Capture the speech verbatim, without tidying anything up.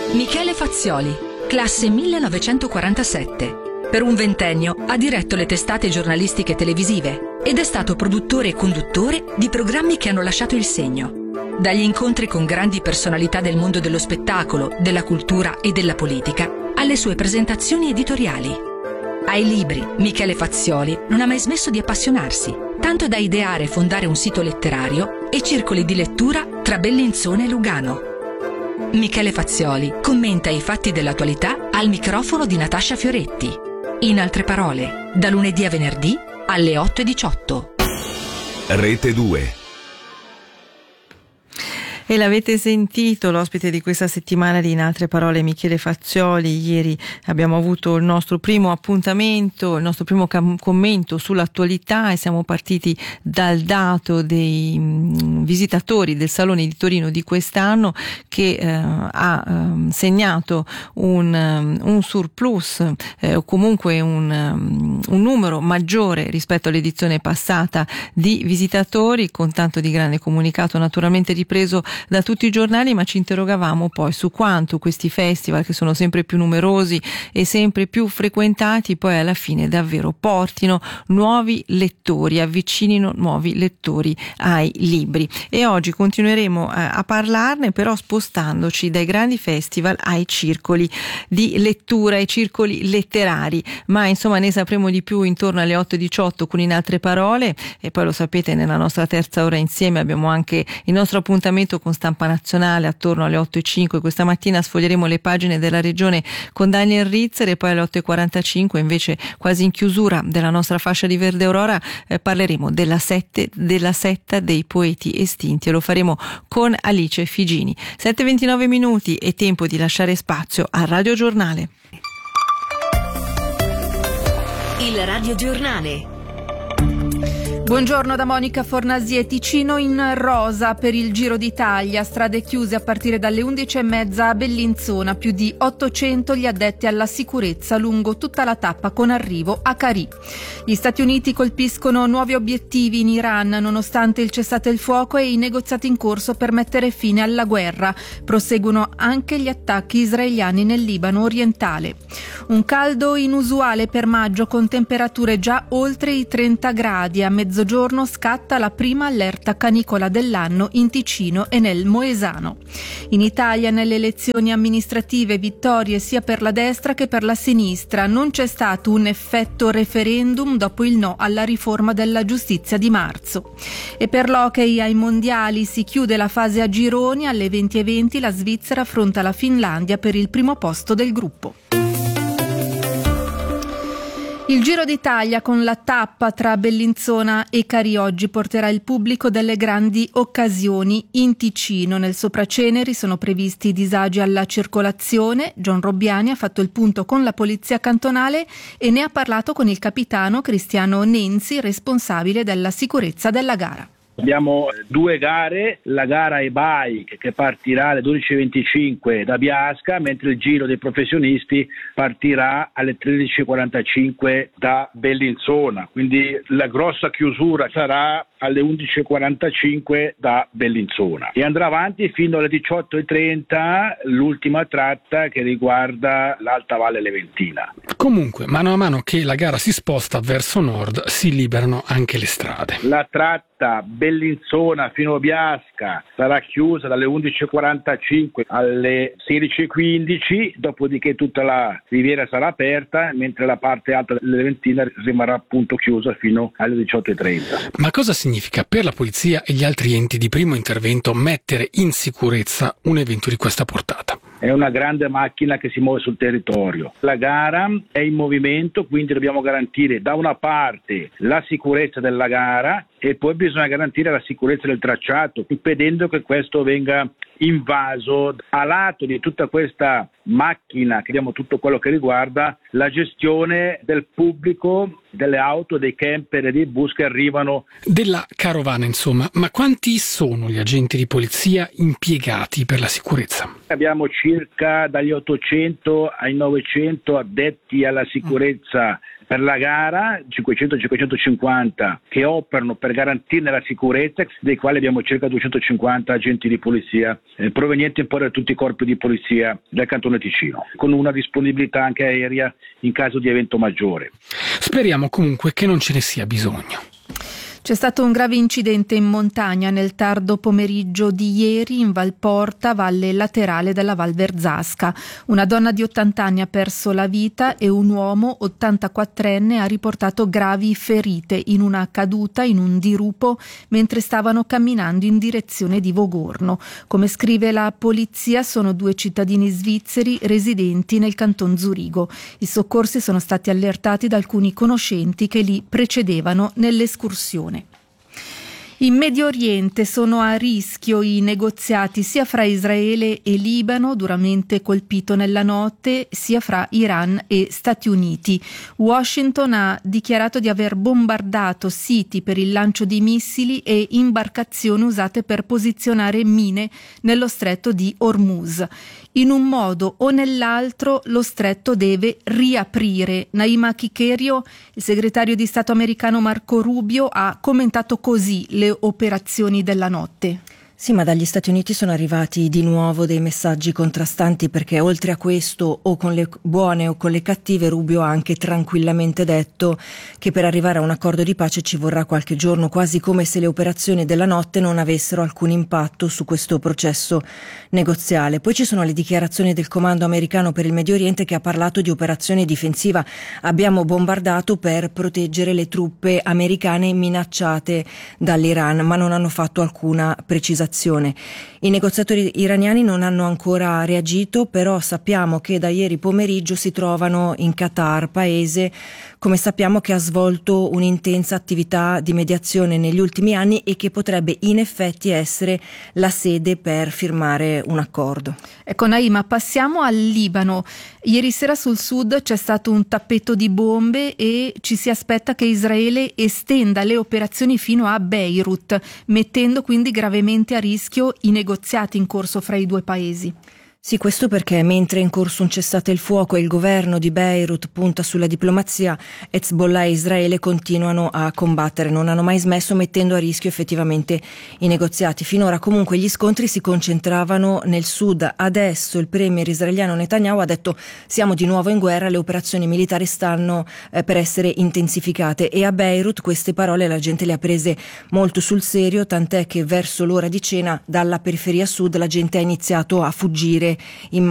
Michele Fazzioli, classe millenovecentoquarantasette. Per un ventennio ha diretto le testate giornalistiche televisive ed è stato produttore e conduttore di programmi che hanno lasciato il segno. Dagli incontri con grandi personalità del mondo dello spettacolo, della cultura e della politica, alle sue presentazioni editoriali. Ai libri, Michele Fazzioli non ha mai smesso di appassionarsi, tanto da ideare e fondare un sito letterario e circoli di lettura tra Bellinzona e Lugano. Michele Fazzioli commenta i fatti dell'attualità al microfono di Natascia Fioretti. In altre parole, da lunedì a venerdì alle otto e diciotto. Rete due. E l'avete sentito, l'ospite di questa settimana di In altre parole Michele Fazzioli. Ieri abbiamo avuto il nostro primo appuntamento, il nostro primo cam- commento sull'attualità e siamo partiti dal dato dei mh, visitatori del Salone di Torino di quest'anno che eh, ha eh, segnato un, um, un surplus eh, o comunque un, um, un numero maggiore rispetto all'edizione passata di visitatori, con tanto di grande comunicato naturalmente ripreso da tutti i giornali, ma ci interrogavamo poi su quanto questi festival, che sono sempre più numerosi e sempre più frequentati, poi alla fine davvero portino nuovi lettori, avvicinino nuovi lettori ai libri. E oggi continueremo a, a parlarne, però spostandoci dai grandi festival ai circoli di lettura, ai circoli letterari, ma insomma ne sapremo di più intorno alle otto e diciotto con In altre parole, e poi lo sapete, nella nostra terza ora insieme abbiamo anche il nostro appuntamento con Stampa Nazionale attorno alle otto e cinque. Questa mattina sfoglieremo le pagine della Regione con Daniel Rizzer e poi alle otto e quarantacinque, invece quasi in chiusura della nostra fascia di Verde Aurora, eh, parleremo della, sette, della setta dei poeti estinti e lo faremo con Alice Figini. sette e ventinove minuti e tempo di lasciare spazio al Radio Giornale. Il Radio Giornale. Buongiorno da Monica Fornasie. Ticino in rosa per il Giro d'Italia, strade chiuse a partire dalle undici e mezza a Bellinzona, più di ottocento gli addetti alla sicurezza lungo tutta la tappa con arrivo a Carì. Gli Stati Uniti colpiscono nuovi obiettivi in Iran nonostante il cessate il fuoco e i negoziati in corso per mettere fine alla guerra. Proseguono anche gli attacchi israeliani nel Libano orientale. Un caldo inusuale per maggio con temperature già oltre i trenta gradi. A mezzogiorno scatta la prima allerta canicola dell'anno in Ticino e nel Moesano. In Italia nelle elezioni amministrative vittorie sia per la destra che per la sinistra. Non c'è stato un effetto referendum dopo il no alla riforma della giustizia di marzo. E per l'hockey ai mondiali si chiude la fase a gironi. Alle venti e venti la Svizzera affronta la Finlandia per il primo posto del gruppo. Il Giro d'Italia con la tappa tra Bellinzona e Carì oggi porterà il pubblico delle grandi occasioni in Ticino. Nel Sopraceneri sono previsti disagi alla circolazione. John Robbiani ha fatto il punto con la polizia cantonale e ne ha parlato con il capitano Cristiano Nenzi, responsabile della sicurezza della gara. Abbiamo due gare, la gara e-bike che partirà alle dodici e venticinque da Biasca, mentre il giro dei professionisti partirà alle tredici e quarantacinque da Bellinzona, quindi la grossa chiusura sarà alle undici e quarantacinque da Bellinzona e andrà avanti fino alle diciotto e trenta l'ultima tratta che riguarda l'Alta Valle Leventina. Comunque, mano a mano che la gara si sposta verso nord, si liberano anche le strade. La tratta Bellinzona fino a Biasca sarà chiusa dalle undici e quarantacinque alle sedici e quindici, dopodiché tutta la riviera sarà aperta, mentre la parte alta della Leventina rimarrà appunto chiusa fino alle diciotto e trenta. Ma cosa significa per la polizia e gli altri enti di primo intervento mettere in sicurezza un evento di questa portata? È una grande macchina che si muove sul territorio. La gara è in movimento, quindi dobbiamo garantire da una parte la sicurezza della gara e poi bisogna garantire la sicurezza del tracciato, impedendo che questo venga invaso. A lato di tutta questa macchina che diamo tutto quello che riguarda la gestione del pubblico, delle auto, dei camper e dei bus che arrivano. Della carovana, insomma. Ma quanti sono gli agenti di polizia impiegati per la sicurezza? Abbiamo circa dagli ottocento ai novecento addetti alla sicurezza per la gara, cinquecento cinquecentocinquanta che operano per garantirne la sicurezza, dei quali abbiamo circa duecentocinquanta agenti di polizia eh, provenienti un po' da tutti i corpi di polizia del Cantone Ticino, con una disponibilità anche aerea in caso di evento maggiore. Speriamo comunque che non ce ne sia bisogno. C'è stato un grave incidente in montagna nel tardo pomeriggio di ieri in Valporta, valle laterale della Val Verzasca. Una donna di ottanta anni ha perso la vita e un uomo ottantaquattrenne ha riportato gravi ferite in una caduta in un dirupo mentre stavano camminando in direzione di Vogorno. Come scrive la polizia, sono due cittadini svizzeri residenti nel canton Zurigo. I soccorsi sono stati allertati da alcuni conoscenti che li precedevano nell'escursione. In Medio Oriente sono a rischio i negoziati sia fra Israele e Libano, duramente colpito nella notte, sia fra Iran e Stati Uniti. Washington ha dichiarato di aver bombardato siti per il lancio di missili e imbarcazioni usate per posizionare mine nello stretto di Hormuz. In un modo o nell'altro lo stretto deve riaprire. Naima Kikerio, il segretario di Stato americano Marco Rubio, ha commentato così le operazioni della notte. Sì, ma dagli Stati Uniti sono arrivati di nuovo dei messaggi contrastanti, perché oltre a questo, o con le buone o con le cattive, Rubio ha anche tranquillamente detto che per arrivare a un accordo di pace ci vorrà qualche giorno, quasi come se le operazioni della notte non avessero alcun impatto su questo processo negoziale. Poi ci sono le dichiarazioni del Comando americano per il Medio Oriente, che ha parlato di operazione difensiva. Abbiamo bombardato per proteggere le truppe americane minacciate dall'Iran, ma non hanno fatto alcuna precisazione. I negoziatori iraniani non hanno ancora reagito, però sappiamo che da ieri pomeriggio si trovano in Qatar, paese, come sappiamo, che ha svolto un'intensa attività di mediazione negli ultimi anni e che potrebbe in effetti essere la sede per firmare un accordo. Ecco Naima, passiamo al Libano. Ieri sera sul sud c'è stato un tappeto di bombe e ci si aspetta che Israele estenda le operazioni fino a Beirut, mettendo quindi gravemente a rischio i negoziati in corso fra i due paesi. Sì, questo perché mentre è in corso un cessate il fuoco e il governo di Beirut punta sulla diplomazia, Hezbollah e Israele continuano a combattere, non hanno mai smesso, mettendo a rischio effettivamente i negoziati. Finora comunque gli scontri si concentravano nel sud. Adesso il premier israeliano Netanyahu ha detto: siamo di nuovo in guerra, le operazioni militari stanno eh, per essere intensificate, e a Beirut queste parole la gente le ha prese molto sul serio, tant'è che verso l'ora di cena dalla periferia sud la gente ha iniziato a fuggire in